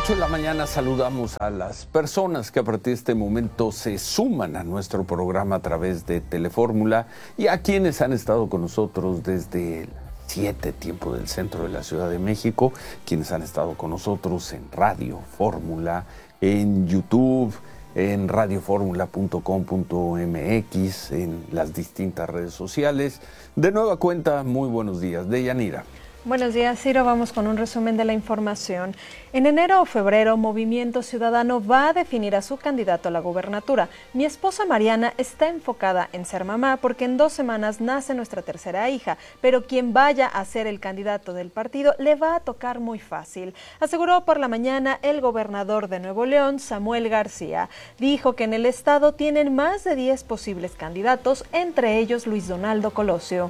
8 de la mañana saludamos a las personas que a partir de este momento se suman a nuestro programa a través de Telefórmula y a quienes han estado con nosotros desde el 7 tiempo del centro de la Ciudad de México, quienes han estado con nosotros en Radio Fórmula, en YouTube, en radioformula.com.mx, en las distintas redes sociales. De nueva cuenta, muy buenos días. Deyanira. Buenos días, Ciro. Vamos con un resumen de la información. En enero o febrero, Movimiento Ciudadano va a definir a su candidato a la gubernatura. Mi esposa Mariana está enfocada en ser mamá porque en 2 semanas nace nuestra tercera hija, pero quien vaya a ser el candidato del partido le va a tocar muy fácil, aseguró por la mañana el gobernador de Nuevo León, Samuel García. Dijo que en el estado tienen más de 10 posibles candidatos, entre ellos Luis Donaldo Colosio.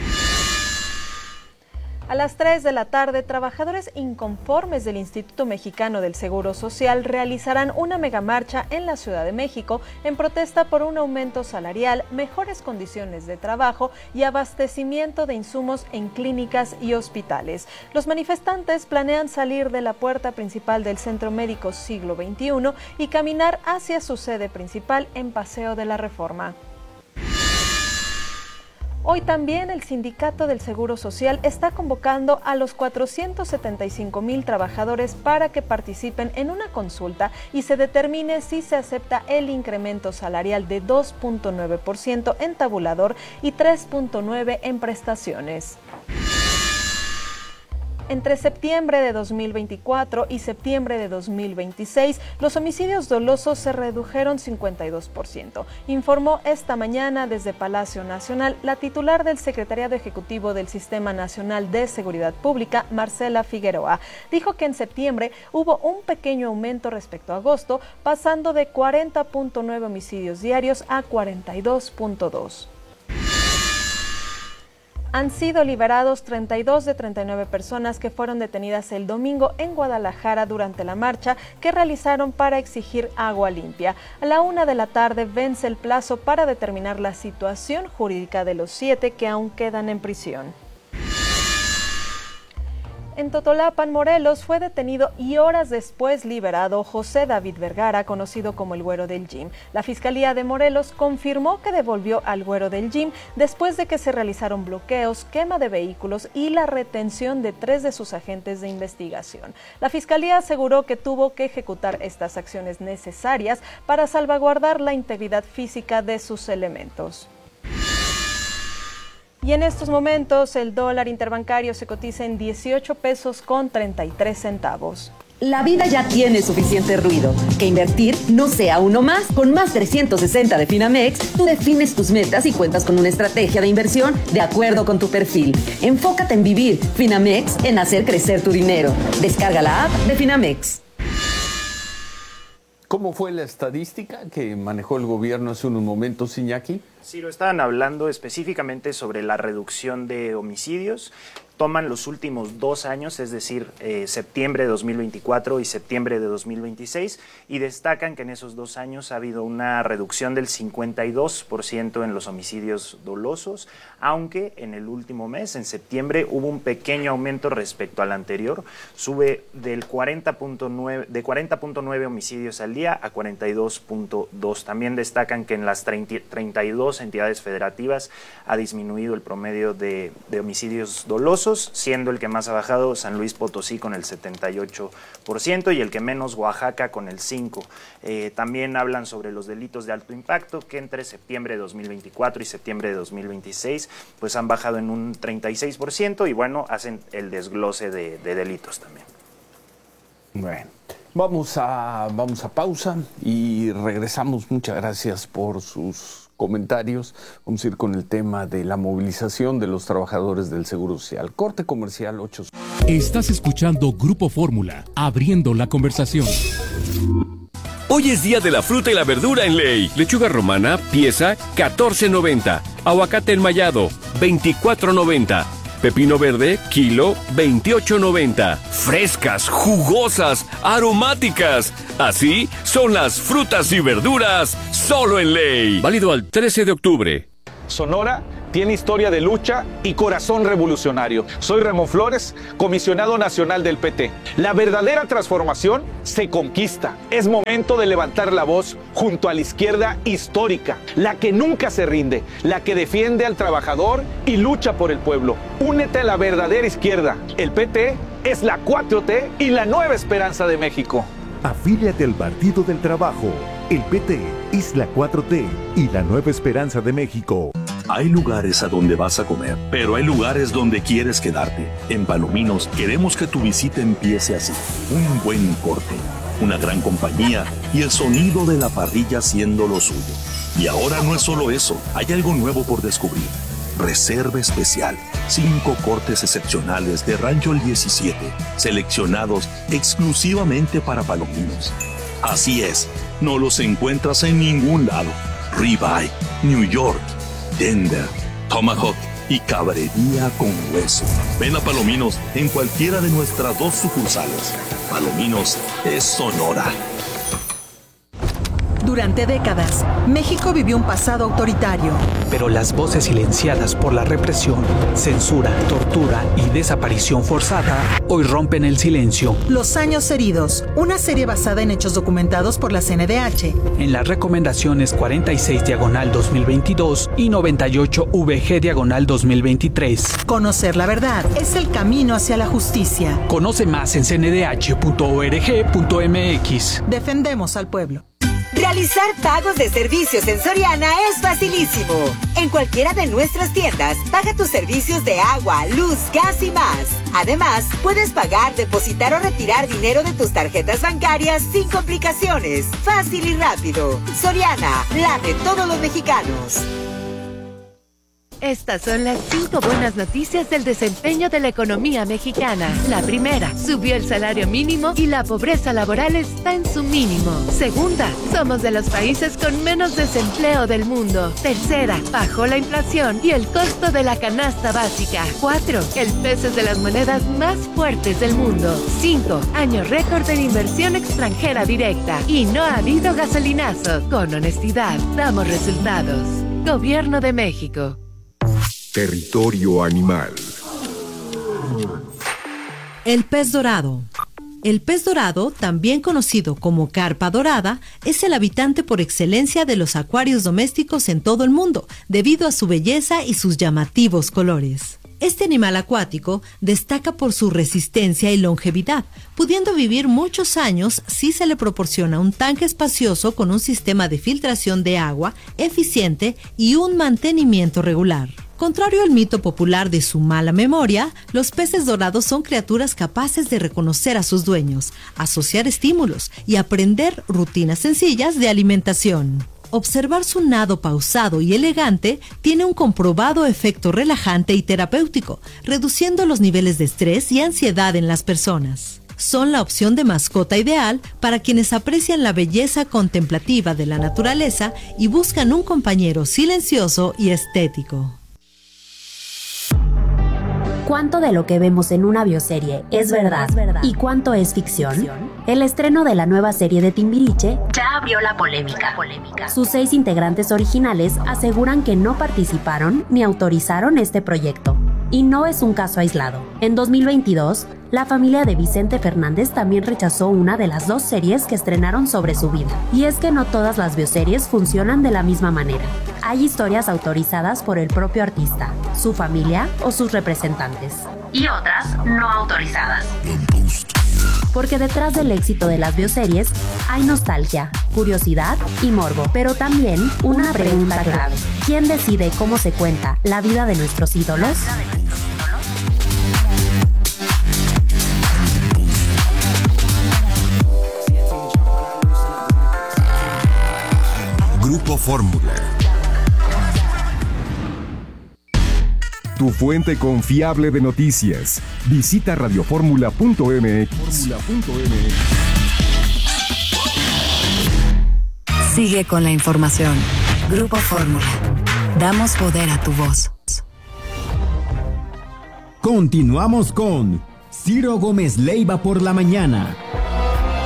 A las 3 de la tarde, trabajadores inconformes del Instituto Mexicano del Seguro Social realizarán una megamarcha en la Ciudad de México en protesta por un aumento salarial, mejores condiciones de trabajo y abastecimiento de insumos en clínicas y hospitales. Los manifestantes planean salir de la puerta principal del Centro Médico Siglo XXI y caminar hacia su sede principal en Paseo de la Reforma. Hoy también el Sindicato del Seguro Social está convocando a los 475,000 trabajadores para que participen en una consulta y se determine si se acepta el incremento salarial de 2.9% en tabulador y 3.9% en prestaciones. Entre septiembre de 2024 y septiembre de 2026, los homicidios dolosos se redujeron 52%, informó esta mañana desde Palacio Nacional la titular del Secretariado Ejecutivo del Sistema Nacional de Seguridad Pública, Marcela Figueroa. Dijo que en septiembre hubo un pequeño aumento respecto a agosto, pasando de 40.9 homicidios diarios a 42.2. Han sido liberados 32 de 39 personas que fueron detenidas el domingo en Guadalajara durante la marcha que realizaron para exigir agua limpia. A la 1 de la tarde vence el plazo para determinar la situación jurídica de los 7 que aún quedan en prisión. En Totolapan, Morelos, fue detenido y horas después liberado José David Vergara, conocido como el Güero del Gym. La Fiscalía de Morelos confirmó que devolvió al Güero del Gym después de que se realizaron bloqueos, quema de vehículos y la retención de 3 de sus agentes de investigación. La Fiscalía aseguró que tuvo que ejecutar estas acciones necesarias para salvaguardar la integridad física de sus elementos. Y en estos momentos el dólar interbancario se cotiza en 18 pesos con 33 centavos. La vida ya tiene suficiente ruido. Que invertir no sea uno más. Con más 360 de Finamex, tú defines tus metas y cuentas con una estrategia de inversión de acuerdo con tu perfil. Enfócate en vivir. Finamex, en hacer crecer tu dinero. Descarga la app de Finamex. ¿Cómo fue la estadística que manejó el gobierno hace unos momentos, Iñaki? Sí, lo estaban hablando específicamente sobre la reducción de homicidios. Toman los últimos 2 años, es decir, septiembre de 2024 y septiembre de 2026, y destacan que en esos 2 años ha habido una reducción del 52% en los homicidios dolosos, aunque en el último mes, en septiembre, hubo un pequeño aumento respecto al anterior, sube de 40.9 homicidios al día a 42.2. También destacan que en las 32 entidades federativas ha disminuido el promedio de homicidios dolosos, siendo el que más ha bajado San Luis Potosí con el 78% y el que menos Oaxaca con el 5%. También hablan sobre los delitos de alto impacto, que entre septiembre de 2024 y septiembre de 2026 pues han bajado en un 36% y bueno, hacen el desglose de delitos también. Bueno, vamos a pausa y regresamos. Muchas gracias por sus comentarios. Vamos a ir con el tema de la movilización de los trabajadores del Seguro Social. Corte comercial 8. Estás escuchando Grupo Fórmula, abriendo la conversación. Hoy es día de la fruta y la verdura en Ley. Lechuga romana, pieza, $14.90. Aguacate enmayado, $24.90. Pepino verde, kilo, $28.90. Frescas, jugosas, aromáticas. Así son las frutas y verduras, solo en Ley. Válido al 13 de octubre. Sonora tiene historia de lucha y corazón revolucionario. Soy Ramón Flores, comisionado nacional del PT. La verdadera transformación se conquista. Es momento de levantar la voz junto a la izquierda histórica, la que nunca se rinde, la que defiende al trabajador y lucha por el pueblo. Únete a la verdadera izquierda. El PT es la 4T y la nueva esperanza de México. Afíliate al Partido del Trabajo. El PT es la 4T y la nueva esperanza de México. Hay lugares a donde vas a comer, pero hay lugares donde quieres quedarte. En Palominos queremos que tu visita empiece así. Un buen corte, una gran compañía y el sonido de la parrilla haciendo lo suyo. Y ahora no es solo eso, hay algo nuevo por descubrir. Reserva especial. 5 cortes excepcionales de Rancho El 17, seleccionados exclusivamente para Palominos. Así es, no los encuentras en ningún lado. Ribeye, New York, Denver, Tomahawk y cabrería con hueso. Ven a Palominos en cualquiera de nuestras 2 sucursales. Palominos es Sonora. Durante décadas, México vivió un pasado autoritario. Pero las voces silenciadas por la represión, censura, tortura y desaparición forzada hoy rompen el silencio. Los años heridos, una serie basada en hechos documentados por la CNDH. En las recomendaciones 46/2022 y 98VG/2023. Conocer la verdad es el camino hacia la justicia. Conoce más en cndh.org.mx. Defendemos al pueblo. Realizar pagos de servicios en Soriana es facilísimo. En cualquiera de nuestras tiendas, paga tus servicios de agua, luz, gas y más. Además, puedes pagar, depositar o retirar dinero de tus tarjetas bancarias sin complicaciones. Fácil y rápido. Soriana, la de todos los mexicanos. Estas son las 5 buenas noticias del desempeño de la economía mexicana. La primera, subió el salario mínimo y la pobreza laboral está en su mínimo. Segunda, somos de los países con menos desempleo del mundo. Tercera, bajó la inflación y el costo de la canasta básica. 4, el peso es de las monedas más fuertes del mundo. 5, año récord en inversión extranjera directa. Y no ha habido gasolinazo. Con honestidad, damos resultados. Gobierno de México. Territorio animal. El pez dorado. El pez dorado, también conocido como carpa dorada, es el habitante por excelencia de los acuarios domésticos en todo el mundo, debido a su belleza y sus llamativos colores. Este animal acuático destaca por su resistencia y longevidad, pudiendo vivir muchos años si se le proporciona un tanque espacioso con un sistema de filtración de agua eficiente y un mantenimiento regular. Contrario al mito popular de su mala memoria, los peces dorados son criaturas capaces de reconocer a sus dueños, asociar estímulos y aprender rutinas sencillas de alimentación. Observar su nado pausado y elegante tiene un comprobado efecto relajante y terapéutico, reduciendo los niveles de estrés y ansiedad en las personas. Son la opción de mascota ideal para quienes aprecian la belleza contemplativa de la naturaleza y buscan un compañero silencioso y estético. ¿Cuánto de lo que vemos en una bioserie es verdad y cuánto es ficción? El estreno de la nueva serie de Timbiriche ya abrió la polémica. Sus 6 integrantes originales aseguran que no participaron ni autorizaron este proyecto. Y no es un caso aislado. En 2022, la familia de Vicente Fernández también rechazó una de las 2 series que estrenaron sobre su vida. Y es que no todas las bioseries funcionan de la misma manera. Hay historias autorizadas por el propio artista, su familia o sus representantes. Y otras no autorizadas. Porque detrás del éxito de las bioseries hay nostalgia, curiosidad y morbo. Pero también una pregunta clave. ¿Quién decide cómo se cuenta la vida de nuestros ídolos? Grupo Fórmula. Tu fuente confiable de noticias. Visita radioformula.mx. Sigue con la información. Grupo Fórmula. Damos poder a tu voz. Continuamos con Ciro Gómez Leiva por la mañana.